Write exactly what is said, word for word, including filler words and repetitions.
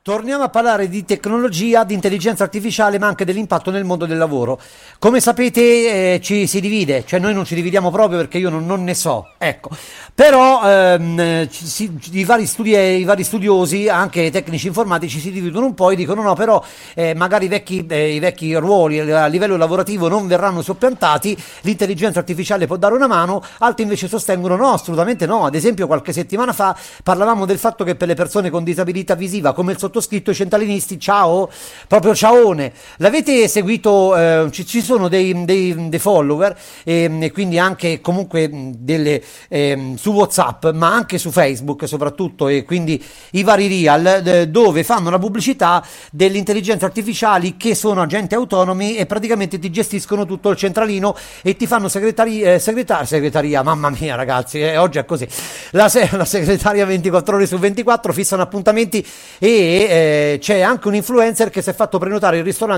Torniamo a parlare di tecnologia, di intelligenza artificiale, ma anche dell'impatto nel mondo del lavoro. Come sapete, eh, ci si divide, cioè noi non ci dividiamo proprio perché io non, non ne so, ecco. Però ehm, ci- si- i, vari studi- i vari studiosi, anche tecnici informatici, si dividono un po' e dicono no, però eh, magari i vecchi, eh, i vecchi ruoli a livello lavorativo non verranno soppiantati, l'intelligenza artificiale può dare una mano, altri invece sostengono no, assolutamente no. Ad esempio qualche settimana fa parlavamo del fatto che per le persone con disabilità visiva, come il sottoscritto, i centralinisti, ciao, proprio ciaone. L'avete seguito? Eh, ci, ci sono dei, dei- dei follower ehm, e quindi anche comunque mh, delle, ehm, su WhatsApp, ma anche su Facebook soprattutto, e quindi i vari real eh, dove fanno la pubblicità delle intelligenze artificiali che sono agenti autonomi e praticamente ti gestiscono tutto il centralino e ti fanno segretari, eh, segretar- segretaria, mamma mia ragazzi, eh, oggi è così, la, se- la segretaria ventiquattro ore su ventiquattro, fissano appuntamenti e eh, c'è anche un influencer che si è fatto prenotare il ristorante